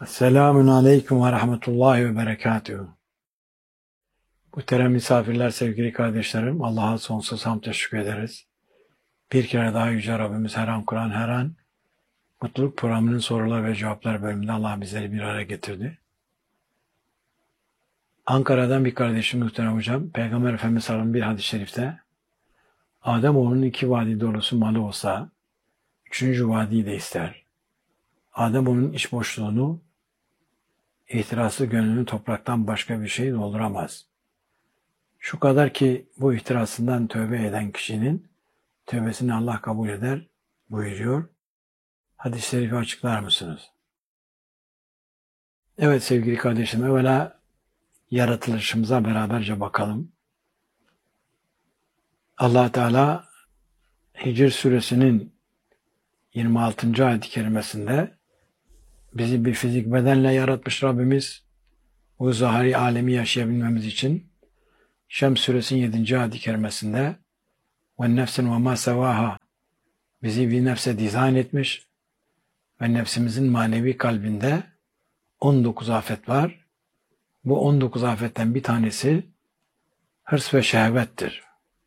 Selamun Aleyküm ve Rahmetullahi ve Berekatuhu. Muhterem misafirler, sevgili kardeşlerim, Allah'a sonsuz hamd teşekkür ederiz. Bir kere daha Yüce Rabbimiz her an Kur'an, her an Mutluluk Programı'nın sorular ve cevaplar bölümünde Allah bizleri bir araya getirdi. Ankara'dan bir kardeşim muhterem hocam, Peygamber Efendimiz sallallahu bir hadis-i şerifte Ademoğlunun 2 vadi dolusu malı olsa 3. vadiyi de ister. Ademoğlunun iç boşluğunu, ihtiraslı gönlünü topraktan başka bir şey dolduramaz. Şu kadar ki bu ihtirasından tövbe eden kişinin tövbesini Allah kabul eder buyuruyor. Hadis-i şerifi açıklar mısınız? Evet sevgili kardeşim, evvela yaratılışımıza beraberce bakalım. Allah Teala Hicr suresinin 26. ayet-i kerimesinde bizi bir fizik bedenle yaratmış Rabbimiz, bu zahiri alemi yaşayabilmemiz için. Şems suresinin 7. ayet-i kerimesinde ve nefsin ve ma sevaha, bizi bir nefse dizayn etmiş ve nefsimizin manevi kalbinde 19 afet var. Bu 19 afetten bir tanesi hırs ve şehvettir.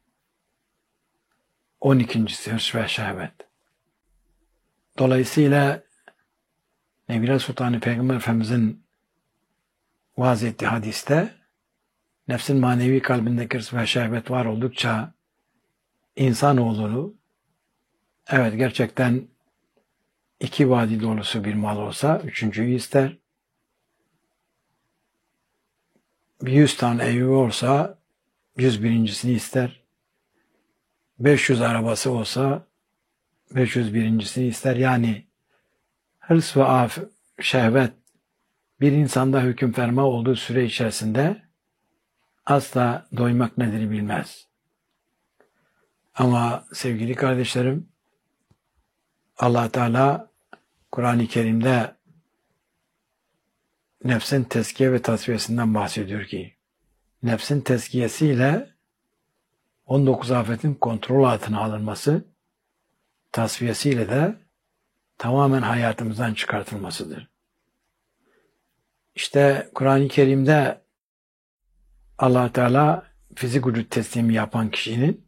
12.'si hırs ve şehvet. Dolayısıyla Nebiler Sultanı Peygamber Efendimizin vaaz ettiği hadiste nefsin manevi kalbindeki hırs ve şehvet var oldukça insanoğlunu evet gerçekten 2 vadi dolusu bir mal olsa 3.'yü ister. 100 tane evi olsa 101.'sini ister. 500 arabası olsa 501.'sini ister. Yani hırs ve şehvet bir insanda hüküm ferma olduğu süre içerisinde asla doymak nedir bilmez. Ama sevgili kardeşlerim, Allah Teala Kur'an-ı Kerim'de nefsin tezkiye ve tasfiyesinden bahsediyor ki, nefsin tezkiyesiyle 19 afetin kontrol altına alınması, tasfiyesiyle de tamamen hayatımızdan çıkartılmasıdır. İşte Kur'an-ı Kerim'de Allah Teala fizik vücut teslimi yapan kişinin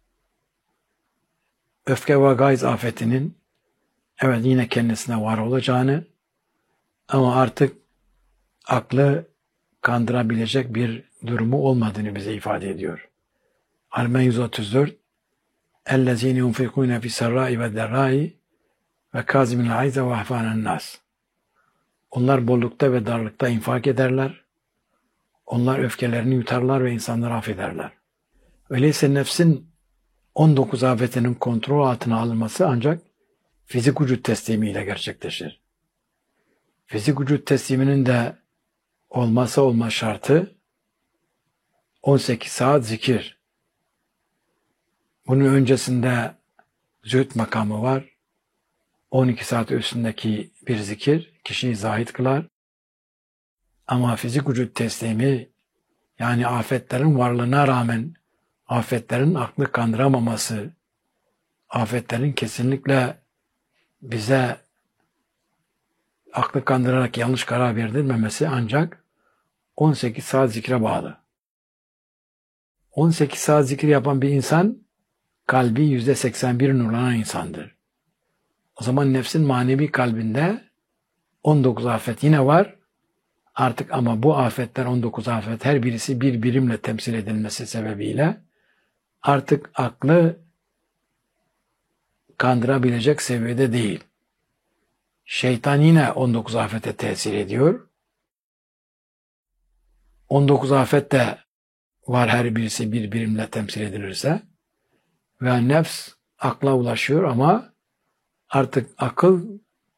öfke ve gayz afetinin evet yine kendisine var olacağını ama artık aklı kandırabilecek bir durumu olmadığını bize ifade ediyor. Al-Men 134 اَلَّذ۪ينَ يُنْفِقُونَ فِي السَّرَّاءِ وَالدَّرَّاءِ وَكَازِمِينَ الْغَيْظَ وَعَفَانَ النَّاسِ. Onlar bollukta ve darlıkta infak ederler. Onlar öfkelerini yutarlar ve insanları affederler. Öyleyse nefsin 19 afetinin kontrol altına alınması ancak fizik vücut teslimiyle gerçekleşir. Fizik vücut tesliminin de olmazsa olmaz şartı 18 saat zikir. Bunun öncesinde zühd makamı var. 12 saat üstündeki bir zikir kişiyi zahid kılar. Ama fizik vücut teslimi, yani afetlerin varlığına rağmen afetlerin aklı kandıramaması, afetlerin kesinlikle bize aklı kandırarak yanlış karar verdirmemesi ancak 18 saat zikre bağlı. 18 saat zikir yapan bir insan kalbi %81 nurlanan insandır. O zaman nefsin manevi kalbinde 19 afet yine var. Artık ama bu afetler 19 afet her birisi bir birimle temsil edilmesi sebebiyle artık aklı kandırabilecek seviyede değil. Şeytan yine 19 afete tesir ediyor. 19 afet de var her birisi bir birimle temsil edilirse ve nefs akla ulaşıyor ama artık akıl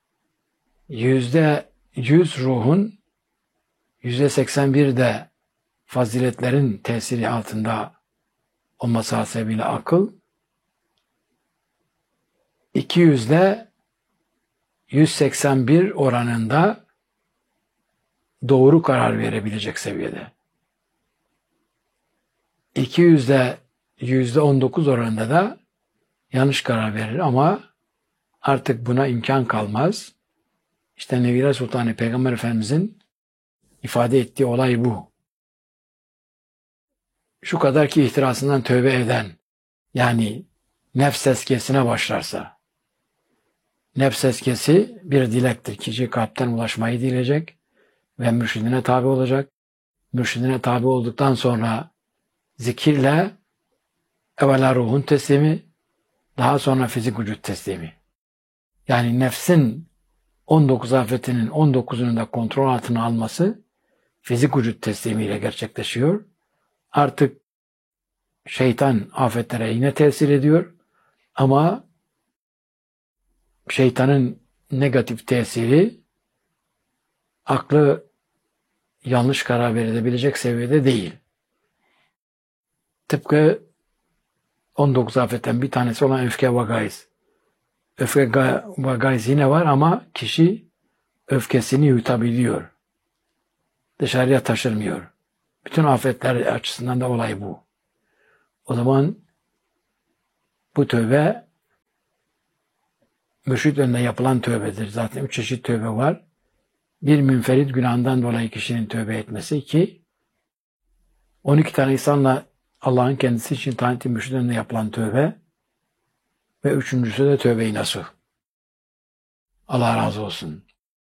%100 ruhun %81 de faziletlerin tesiri altında olması hasebiyle akıl 200'de 181 oranında doğru karar verebilecek seviyede. 200'de %19 oranında da yanlış karar verir ama artık buna imkan kalmaz. İşte Nebiler Sultanı Peygamber Efendimizin ifade ettiği olay bu. Şu kadar ki ihtirasından tövbe eden, yani nefs tezkiyesine başlarsa, nefs tezkiyesi bir dilektir. Kişi kalpten ulaşmayı dileyecek ve mürşidine tabi olacak. Mürşidine tabi olduktan sonra zikirle evvela ruhun teslimi, daha sonra fizik vücut teslimi. Yani nefsin 19 afetinin 19'unu da kontrol altına alması fizik vücut teslimiyle gerçekleşiyor. Artık şeytan afetlere yine tesir ediyor ama şeytanın negatif tesiri aklı yanlış karar verebilecek seviyede değil. Tıpkı 19 afetten bir tanesi olan öfke ve gayz. Öfke ve gayz yine var ama kişi öfkesini yutabiliyor. Dışarıya taşırmıyor. Bütün afetler açısından da olay bu. O zaman bu tövbe mürşid önünde yapılan tövbedir. Zaten 3 çeşit tövbe var. Bir münferit günahından dolayı kişinin tövbe etmesi, ki 12 tane insanla Allah'ın kendisi için tayin ettiği mürşid önünde yapılan tövbe ve üçüncüsü de tövbe-i nasuh. Allah razı olsun.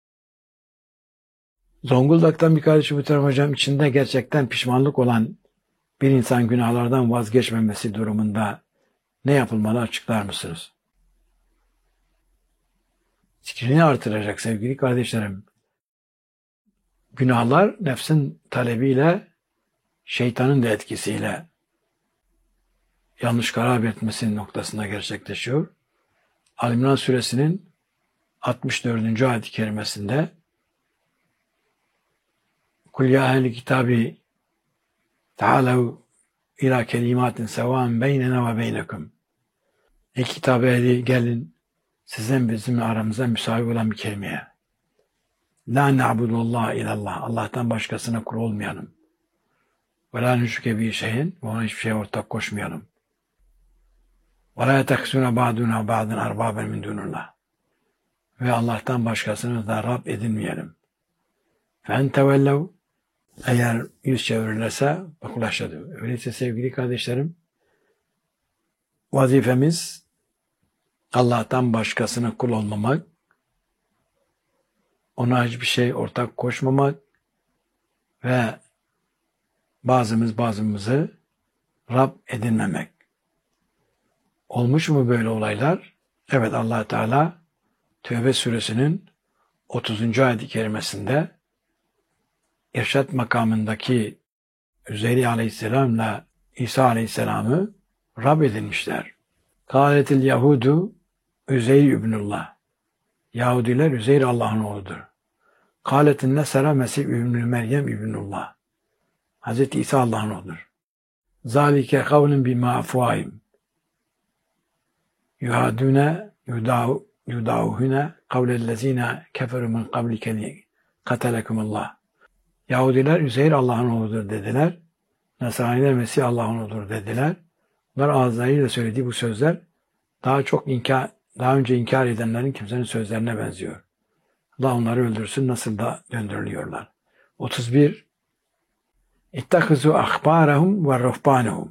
Zonguldak'tan bir kardeşim Muhterem Hocam, içinde gerçekten pişmanlık olan bir insan günahlardan vazgeçmemesi durumunda ne yapılmalı açıklar mısınız? Zikrini artıracak sevgili kardeşlerim. Günahlar nefsin talebiyle, şeytanın da etkisiyle yanlış karar vermesinin noktasında gerçekleşiyor. Ali-İmran suresinin 64. ayet-i kerimesinde Kul ya ehli kitabi ta'alev ila kelimatin sevaen beynena ve beynekum. Ey kitap ehli, gelin sizden bizim aramıza müsavi olan bir kelimeye. La na'budullah ilallah. Allah'tan başkasına kul olmayalım. Ve la nüşrike bi şeyin. Ve ona hiçbir şeye ortak koşmayalım. Ve la yeteksûne ba'duna ba'dın arbâben min dunullah. Ve Allah'tan başkasını da Rab edinmeyelim. Fe en tevellev, eğer yüz çevirirlerse bakılaşadı. Öyleyse sevgili kardeşlerim, vazifemiz Allah'tan başkasına kul olmamak, ona hiçbir şey ortak koşmamak ve bazımızı Rab edinmemek. Olmuş mu böyle olaylar? Evet, Allah Teala Tevbe suresinin 30. ayet-i kerimesinde irşat makamındaki Üzeyri aleyhisselamla İsa aleyhisselamı Rab edinmişler. Kâletil Yahudu Üzeyr ibnullah. Yahudiler Üzeyr Allah'ın oğludur. Kâletin Nesara Mesih ibnü Meryem ibnullah. Hazreti İsa Allah'ın oğludur. Zalike kavlun bima afvahim. Yuhadune yudâuhune kavlellezîne keferu min qablike katelekumullah. Yahudiler Üzeyr Allah'ın oğludur dediler. Nasraniler Mesih Allah'ın oğludur dediler. Bunlar ağızlarıyla söylediği bu sözler daha önce inkar edenlerin kimsenin sözlerine benziyor. Allah onları öldürsün, nasıl da döndürülüyorlar. 31. İttehizu ahbarahum ve ruhbanahum.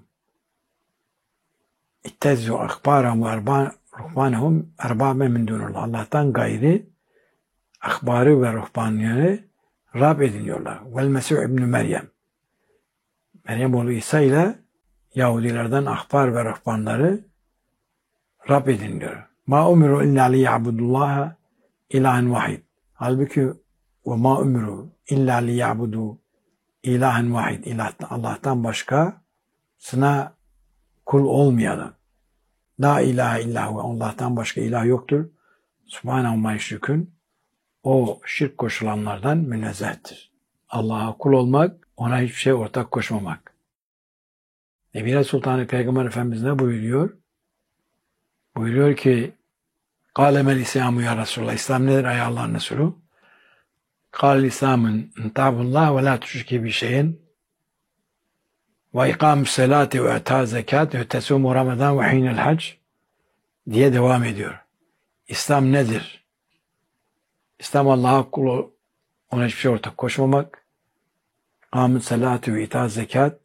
İttehizu ahbarahum ve ruhbanahum erbâben min dunullah. Allah'tan gayri ahbarı ve ruhbaniyonu Rab ediniyorlar. Vel Mesih ibn Meryem. Meryem oğlu İsa ile Yahudilerden ahbar ve ruhbanları Rab ediniyor. Ma umiru illa liya'budullaha ilahen vahid. Halbuki ve ma umiru illa liya'budu ilahen vahid. Allah'tan başkasına kul olmayalım. La ilahe illahu. Allah'tan başka ilah yoktur. Subhanahu ma yüşrikün. O şirk koşulanlardan münezzehtir. Allah'a kul olmak, ona hiçbir şey ortak koşmamak. Nebiler Sultanı Peygamber Efendimiz ne buyuruyor? Buyuruyor ki Kâlemel İslamü ya Resulallah. İslam nedir ey Allah'ın Resulü? Kâlel İslam'ın ta'budullah ve la tüşrike bi şeyin ve ikamü's selati ve etâ zekat ve tesûmü Ramazan ve hînel hac diye devam ediyor. İslam nedir? İslam Allah'a kulu, ona hiçbir şey ortak koşmamak, Amın salatü ve itaat zekat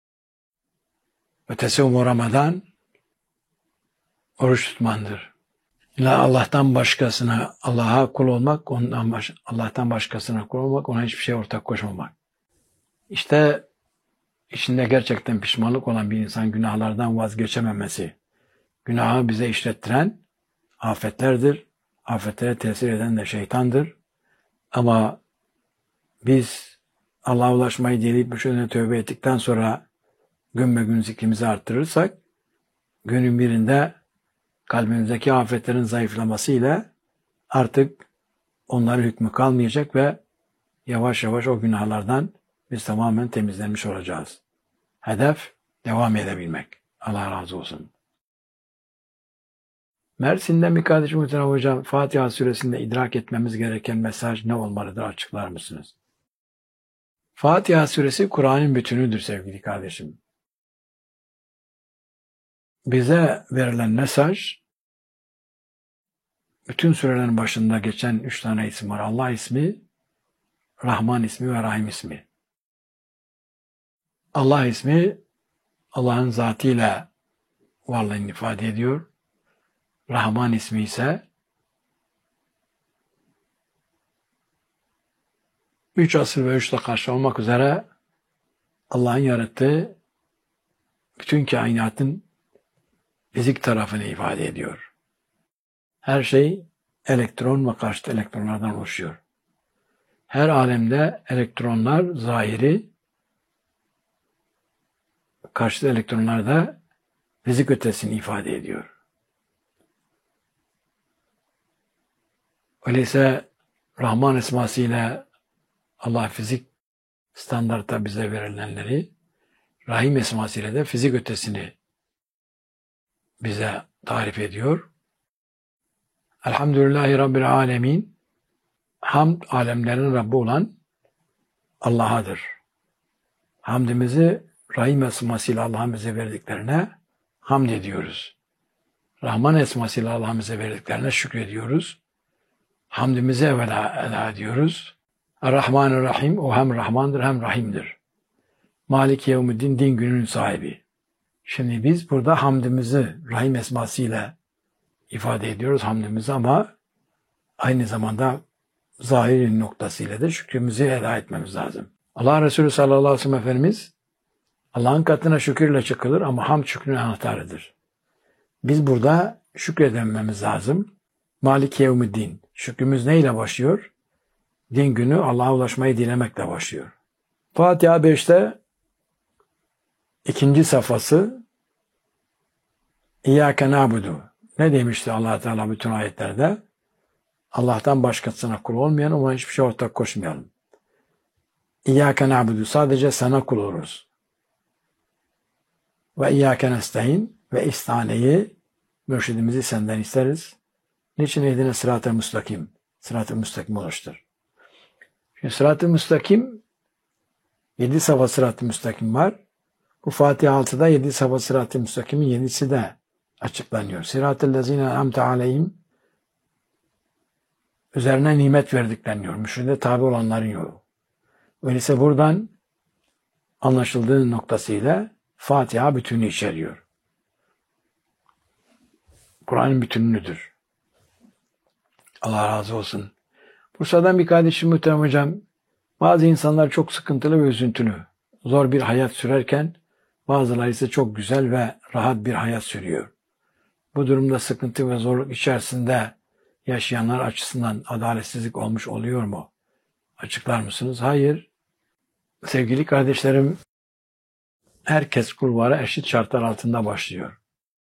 ve tesavvum Ramazan, oruç tutmandır. Allah'tan başkasına, Allah'a kul olmak, Allah'tan başkasına kul olmak, ona hiçbir şey ortak koşmamak. İşte içinde gerçekten pişmanlık olan bir insan günahlardan vazgeçememesi, günahı bize işlettiren afetlerdir. Afetlere tesir eden de şeytandır. Ama biz Allah'a ulaşmayı dileyip müşahede tövbe ettikten sonra gün be gün zikrimizi arttırırsak, günün birinde kalbimizdeki afetlerin zayıflamasıyla artık onların hükmü kalmayacak ve yavaş yavaş o günahlardan biz tamamen temizlenmiş olacağız. Hedef devam edebilmek. Allah razı olsun. Mersin'den bir kardeşim Muhterem Hocam, Fatiha suresinde idrak etmemiz gereken mesaj ne olmalıdır, açıklar mısınız? Fatiha suresi Kur'an'ın bütünüdür sevgili kardeşim. Bize verilen mesaj, bütün surelerin başında geçen 3 tane isim var. Allah ismi, Rahman ismi ve Rahim ismi. Allah ismi, Allah'ın zatıyla varlığını ifade ediyor. Rahman ismi ise 3 asır ve 3 karşı olmak üzere Allah'ın yarattığı bütün kainatın fizik tarafını ifade ediyor. Her şey elektron ve karşıt elektronlardan oluşuyor. Her alemde elektronlar zahiri, karşıt elektronlar da fizik ötesini ifade ediyor. Öyleyse Rahman esmasıyla Allah fizik standartta bize verilenleri, Rahim esmasıyla da fizik ötesini bize tarif ediyor. Elhamdülillahi Rabbil alemin. Hamd alemlerin Rabbi olan Allah'adır. Hamdimizi Rahim esmasıyla Allah'ın bize verdiklerine hamd ediyoruz. Rahman esmasıyla Allah'ın bize verdiklerine şükrediyoruz. Hamdimizi evvela eda ediyoruz. Rahmanirrahim, o hem Rahmandır hem Rahim'dir. Malik Yevmiddin, din gününün sahibi. Şimdi biz burada hamdimizi Rahim esmasıyla ifade ediyoruz hamdimizi, ama aynı zamanda zahir noktasıyla da şükrümüzü eda etmemiz lazım. Allah Resulü sallallahu aleyhi ve sellem Efendimiz, Allah'ın katına şükürle çıkılır ama hamd şükrün anahtarıdır. Biz burada şükredememiz lazım. Malik Yevmiddin. Şükrümüz neyle başlıyor? Din günü Allah'a ulaşmayı dilemekle başlıyor. Fatiha 5'te 2. safhası İyyâke na'budu. Ne demişti Allah Teala bütün ayetlerde? Allah'tan başkasına kul olmayan, ona hiçbir şey ortak koşmayalım. İyyâke na'budu. Sadece sana kul oluruz. Ve İyyâke nestaîn. Ve istaneyi, mürşidimizi senden isteriz. Niçin ehdine sırat-ı müstakim? Sırat-ı müstakim ulaştır. Şimdi sırat-ı müstakim, 7 safha sırat-ı müstakim var. Bu Fatiha 6'da 7 safha sırat-ı müstakimin 7'si de açıklanıyor. Sırat-ı lezîne en'amte aleyhim, üzerine nimet verdik deniyor. Müşride tabi olanların yolu. Öyleyse buradan anlaşıldığı noktasıyla Fatiha bütünü içeriyor. Kur'an'ın bütünüdür. Allah razı olsun. Bursa'dan bir kardeşim Muhterem Hocam, bazı insanlar çok sıkıntılı ve üzüntülü, zor bir hayat sürerken bazıları ise çok güzel ve rahat bir hayat sürüyor. Bu durumda sıkıntı ve zorluk içerisinde yaşayanlar açısından adaletsizlik olmuş oluyor mu? Açıklar mısınız? Hayır. Sevgili kardeşlerim, herkes kulvara eşit şartlar altında başlıyor.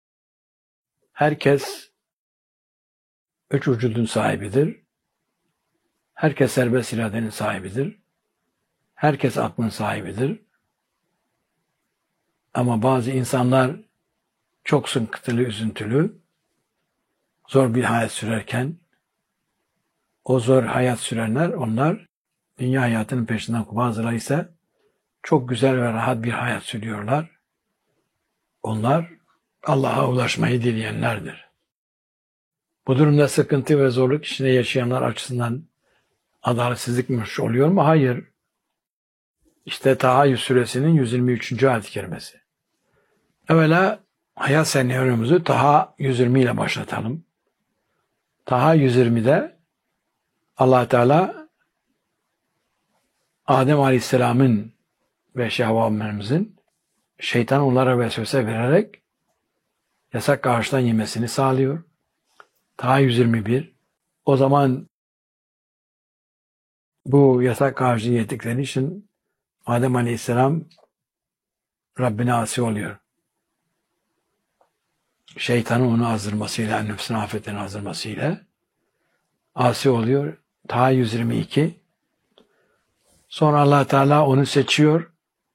Herkes 3 vücudun sahibidir. Herkes serbest iradenin sahibidir. Herkes aklın sahibidir. Ama bazı insanlar çok sıkıntılı, üzüntülü, zor bir hayat sürerken, o zor hayat sürenler, onlar dünya hayatının peşinden, bazıları ise çok güzel ve rahat bir hayat sürüyorlar. Onlar Allah'a ulaşmayı dileyenlerdir. Bu durumda sıkıntı ve zorluk içinde yaşayanlar açısından adaletsizlikmiş oluyor mu? Hayır. İşte Taha suresinin 123. ayet-i kerimesi. Evvela hayat senaryomuzu Taha 120 ile başlatalım. Taha 120'de Allah Teala Adem Aleyhisselam'ın ve Havva Annемizin şeytan onlara vesvese vererek yasak ağaçtan yemesini sağlıyor. Taha 121. O zaman bu yasak ağacı yedikleri için Adem Aleyhisselam Rabbine asi oluyor. Şeytanın onu azdırmasıyla, nefsini afetten azdırmasıyla asi oluyor. Taha 122. Sonra Allah Teala onu seçiyor.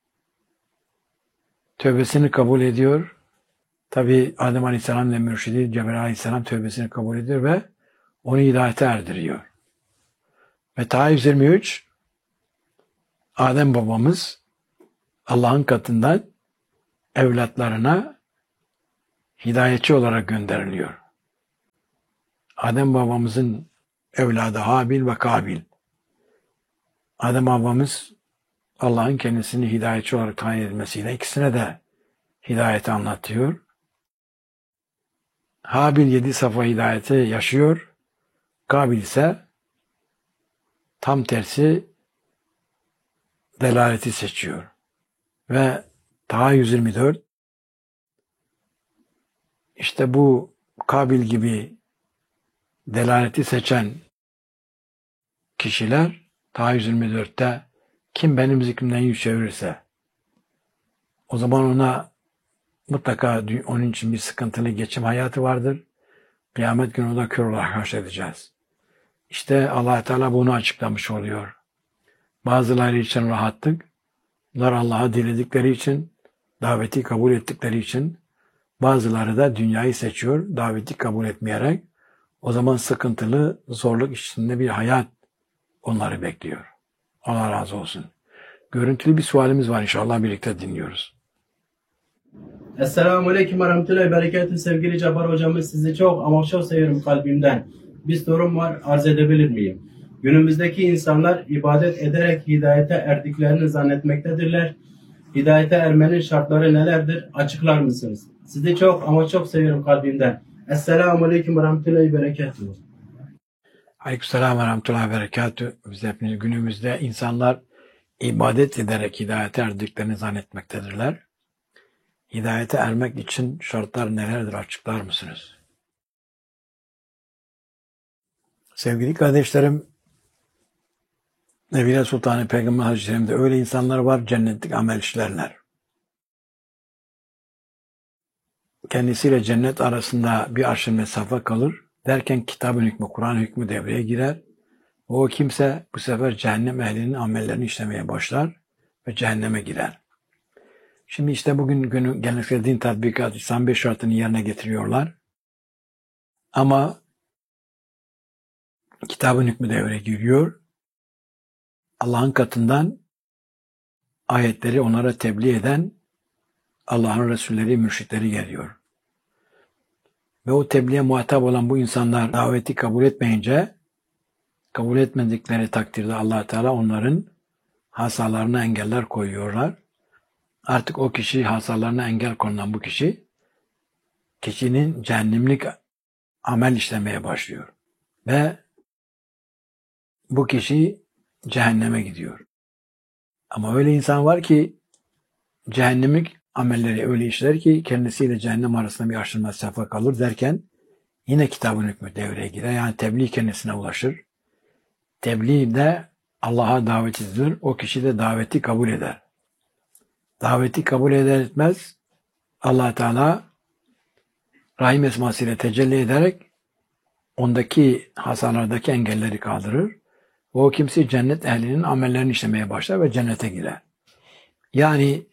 Tövbesini kabul ediyor. Tabi Adem Aleyhisselam ile mürşidi Cebrail Aleyhisselam tövbesini kabul ediyor ve onu hidayete erdiriyor. Ve Taha 123 Adem babamız Allah'ın katından evlatlarına hidayetçi olarak gönderiliyor. Adem babamızın evladı Habil ve Kabil. Adem babamız Allah'ın kendisini hidayetçi olarak tayin edilmesiyle ikisine de hidayeti anlatıyor. Habil 7 safa hidayeti yaşıyor. Kabil ise tam tersi delaleti seçiyor. Ve Taha 124 işte bu Kabil gibi delaleti seçen kişiler Taha 124'te kim benim zikrimden yüz çevirirse o zaman ona mutlaka onun için bir sıkıntılı geçim hayatı vardır. Kıyamet günü o da kör olarak haşredeceğiz. İşte Allah Teala bunu açıklamış oluyor. Bazıları için rahatlık, bunlar Allah'a diledikleri için, daveti kabul ettikleri için, bazıları da dünyayı seçiyor, daveti kabul etmeyerek, o zaman sıkıntılı, zorluk içinde bir hayat onları bekliyor. Allah razı olsun. Görüntülü bir sualimiz var, inşallah birlikte dinliyoruz. Esselamu Aleyküm ve Rahmetullahi Berekatuhu. Sevgili Cabbar hocamız, sizi çok ama çok seviyorum kalbimden. Bir sorum var, arz edebilir miyim? Günümüzdeki insanlar ibadet ederek hidayete erdiklerini zannetmektedirler. Hidayete ermenin şartları nelerdir? Açıklar mısınız? Sizi çok ama çok seviyorum kalbimden. Esselamu Aleyküm ve Rahmetullahi Berekatuhu. Aleykümselam ve Rahmetullahi ve Berekatuhu. Biz hepimiz günümüzde insanlar ibadet ederek hidayete erdiklerini zannetmektedirler. Hidayete ermek için şartlar nelerdir açıklar mısınız? Sevgili kardeşlerim, Nebile Sultanı Peygamber Hazretleri'nde öyle insanlar var, cennetlik amel işlerler. Kendisiyle cennet arasında bir arşın mesafe kalır. Derken kitabın hükmü, Kur'an hükmü devreye girer. O kimse bu sefer cehennem ehlinin amellerini işlemeye başlar ve cehenneme girer. Şimdi işte bugün geleneksel din tatbikatı İslam 5 şartını yerine getiriyorlar. Ama kitabın hükmü devreye giriyor. Allah'ın katından ayetleri onlara tebliğ eden Allah'ın Resulleri, mürşitleri geliyor. Ve o tebliğe muhatap olan bu insanlar daveti kabul etmeyince, kabul etmedikleri takdirde Allah Teala onların hasalarına engeller koyuyorlar. Artık o kişi, hasalarına engel konulan bu kişinin cehennemlik amel işlemeye başlıyor. Ve bu kişi cehenneme gidiyor. Ama öyle insan var ki cehennemlik amelleri öyle işler ki kendisiyle cehennem arasında bir aşırı mesafe kalır derken yine kitabın hükmü devreye girer. Yani tebliğ kendisine ulaşır. Tebliğ de Allah'a davet edilir. O kişi de daveti kabul eder. Daveti kabul eder etmez Allah Teala Rahim esmasıyla tecelli ederek ondaki hasalardaki engelleri kaldırır. O kimse cennet ehlinin amellerini işlemeye başlar ve cennete girer. Yani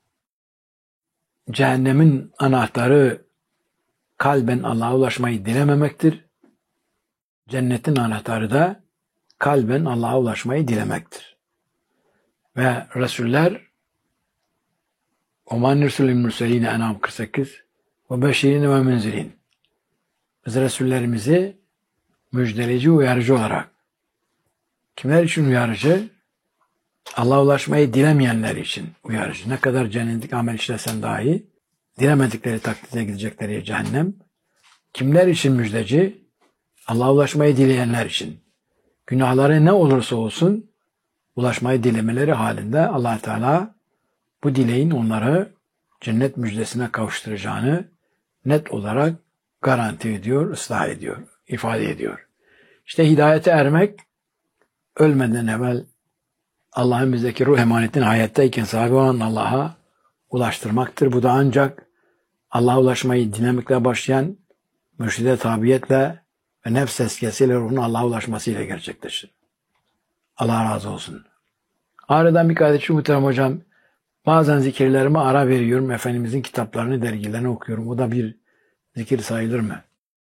cehennemin anahtarı kalben Allah'a ulaşmayı dilememektir. Cennetin anahtarı da kalben Allah'a ulaşmayı dilemektir. Ve Resuller وَمَنْ رُسُلِ الْمُرْسَلِينَ En'am 48 وَبَشِرِينَ وَمُنْزِرِينَ Biz Resullerimizi müjdeleyici, uyarıcı olarak Kimler için uyarıcı? Allah'a ulaşmayı dilemeyenler için uyarıcı. Ne kadar cennetlik amel işlesen dahi dilemedikleri takdirde gidecekleri cehennem. Kimler için müjdeci? Allah'a ulaşmayı dileyenler için. Günahları ne olursa olsun ulaşmayı dilemeleri halinde Allah Teala bu dileğin onları cennet müjdesine kavuşturacağını net olarak garanti ediyor, ıslah ediyor, ifade ediyor. İşte hidayete ermek ölmeden evvel Allah'ın bizdeki ruh emanetini hayattayken sahibi olan Allah'a ulaştırmaktır. Bu da ancak Allah'a ulaşmayı dinamikle başlayan mürşide tabiyetle ve nefs tezkiyesiyle ruhun Allah'a ulaşmasıyla gerçekleşir. Allah razı olsun. Aradan bir kardeşim muhterem hocam, bazen zikirlerime ara veriyorum. Efendimizin kitaplarını, dergilerini okuyorum. O da bir zikir sayılır mı?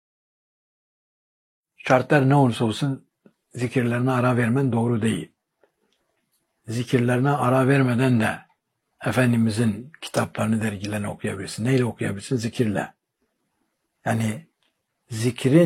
Şartlar ne olursa olsun zikirlerine ara vermen doğru değil. Zikirlerine ara vermeden de Efendimizin kitaplarını, dergilerini okuyabilirsin. Neyle okuyabilirsin? Zikirle. Yani zikrin